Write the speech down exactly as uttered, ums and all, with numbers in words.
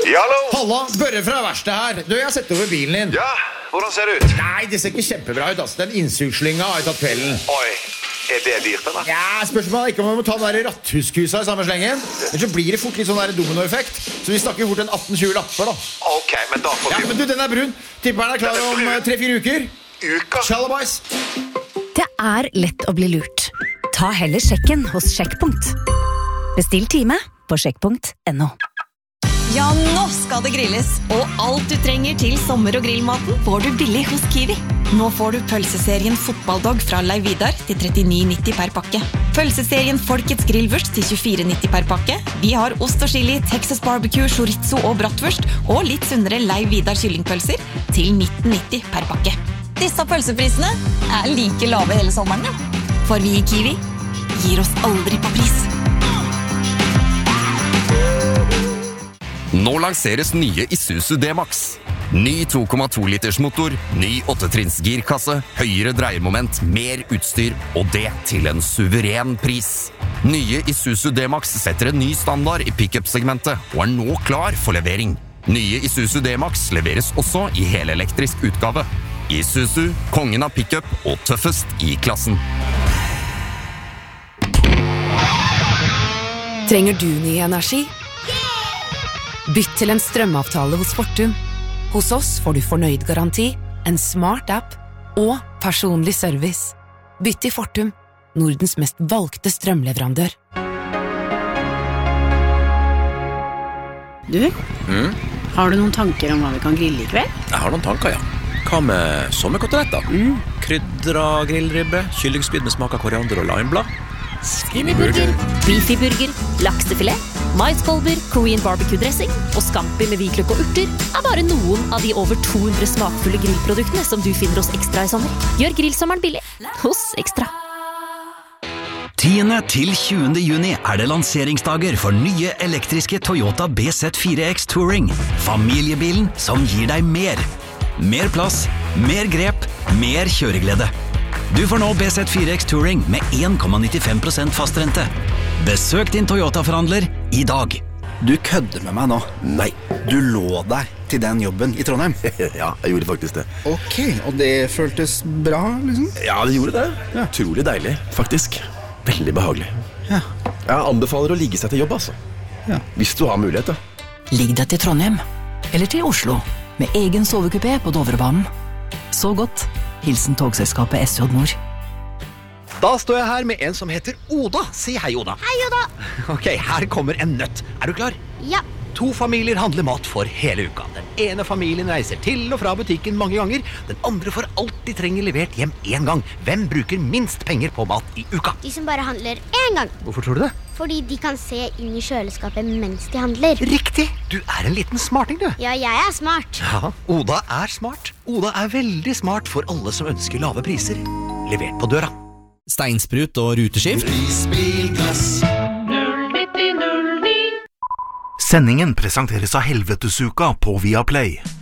Ja, hallo? Halla, Børre fra verkstedet her. Du, jeg har sett over bilen din. Ja, hvordan ser det ut? Nei, det ser ikke kjempebra ut, altså. Den innsugslynga har jeg tatt kvelden. Oi, er det dyrt, eller? Ja, spørsmålet er ikke om vi må ta den der ratthuskusa i samme slengen. Ellers så blir det fort litt sånn der dominoeffekt. Så vi snakker fort en atten tjue lapper, da. Ok, men da får Ja, vi... men du, den er brun. Tipper den er klar Den er om brun. tre-fire uker. Uka? Shalabais. Det er lett å bli lurt. Ta heller sjekken hos Sjekkpunkt. Bestill time på sjekkpunkt punktum no. Ja, nå skal det grilles, og alt du trenger til sommer- og grillmaten får du billig hos Kiwi. Nå får du pølseserien Fotballdog fra Leiv Vidar til trettini nitti per pakke. Pølseserien Folkets grillvurst til tjuefire nitti per pakke. Vi har ost og chili, Texas barbecue, chorizo og bratwurst, og litt sunnere Leiv Vidar kyllingpølser til nitten nitti per pakke. Disse pølseprisene er like lave hele sommeren, ja. For vi i Kiwi gir oss aldri på pris. Nå lanseres nye Isuzu D-Max. Ny to komma to liters motor, ny åttetrinns girkasse, høyere dreiemoment, mer utstyr, og det til en suveren pris. Nye Isuzu D-Max setter en ny standard i pick-up-segmentet, og er nå klar for levering. Nye Isuzu D-Max leveres også i helelektrisk utgave. Isuzu, kongen av pick-up og tøffest i klassen. Trenger du ny energi? Bytt til en strømavtale hos Fortum. Hos oss får du fornøyd garanti, en smart app og personlig service. Bytt til Fortum, Nordens mest valgte strømleverandør. Du, mm? Har du noen tanker om hva vi kan grille i kveld? Jeg har noen tanker, ja. Hva med sommerkoteletter? Mm. Krydra grillribbe, kyllingspyd med smak av koriander og limeblad. Skinnyburger, beefyburger, laksefilet, maiskolber, Korean barbecue-dressing og scampi med hvitløk og urter er bare noen av de over to hundre smakfulle grillproduktene som du finner hos Ekstra i sommer. Gjør grillsommeren billig hos Ekstra. tiende til tjuende juni er det lanseringsdager for nye elektriske Toyota B Z fire X Touring. Familiebilen som gir deg mer. Mer plass, mer grep, mer kjøreglede. Du får nå B Z fire X Touring med én komma nittifem prosent fastrente. Besøk din Toyota-forhandler i dag. Du kødder med meg nå. Nei, du lå deg til den jobben i Trondheim. Ja, jeg gjorde faktisk det. Ok, og det føltes bra, liksom? Ja, det gjorde det. Ja. Utrolig deilig, faktisk. Veldig behagelig. Ja. Jeg anbefaler å ligge seg til jobb, altså. Ja. Hvis du har mulighet, da. Ligg deg til Trondheim, eller til Oslo, med egen sovekupé på Dovrebanen. Så godt. Hilsen togselskapet S J Nord. Da står jeg her med en som heter Oda. Si hei, Oda. Hei, Oda. Ok, her kommer en nøtt. Er du klar? Ja. To familier handler mat for hele uka. Den ene familien reiser til og fra butikken mange ganger. Den andre får alt de trenger levert hjem en gang. Hvem bruker minst penger på mat i uka? De som bare handler en gang. Hvorfor tror du det? Fordi de kan se inn i kjøleskapet mens de handler. Riktig! Du er en liten smarting, du. Ja, jeg er smart. Ja, Oda er smart. Oda er veldig smart for alle som ønsker lave priser. Levert på døra. Steinsprut og ruteskift. Prisbilglass. null nitti null ni. Sendingen presenteres av Helvetesuka på Viaplay.